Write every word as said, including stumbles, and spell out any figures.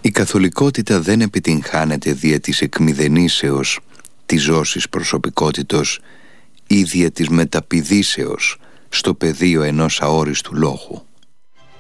Η καθολικότητα δεν επιτυγχάνεται δια της εκμηδενήσεως της ζώσης προσωπικότητος ή δια της μεταπηδήσεως στο πεδίο ενός αόριστου λόγου.